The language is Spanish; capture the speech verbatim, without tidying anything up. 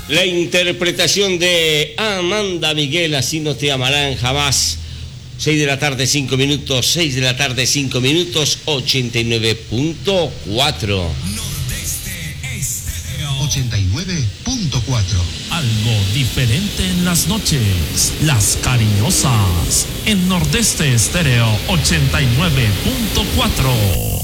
La interpretación de Amanda Miguel, Así no te amarán jamás. seis de la tarde, cinco minutos, seis de la tarde, cinco minutos, ochenta y nueve punto cuatro. Nordeste Estéreo. ochenta y nueve punto cuatro. Algo diferente en las noches. Las Cariñosas. En Nordeste Estéreo ochenta y nueve punto cuatro.